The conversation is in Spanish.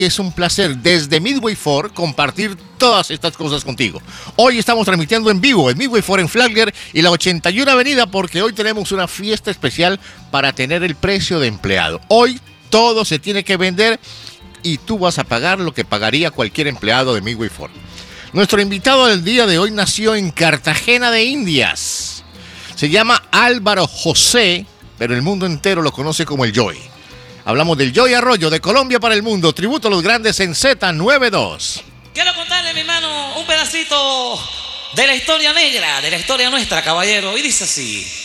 Es un placer desde Midway Ford compartir todas estas cosas contigo. Hoy estamos transmitiendo en vivo en Midway Ford en Flagler y la 81 Avenida porque hoy tenemos una fiesta especial para tener el precio de empleado. Hoy todo se tiene que vender y tú vas a pagar lo que pagaría cualquier empleado de Midway Ford. Nuestro invitado del día de hoy nació en Cartagena de Indias. Se llama Álvaro José, pero el mundo entero lo conoce como el Joy. Hablamos del Joy Arroyo, de Colombia para el mundo, tributo a los grandes en Z92. Quiero contarle, mi hermano, un pedacito de la historia negra, de la historia nuestra, caballero, y dice así.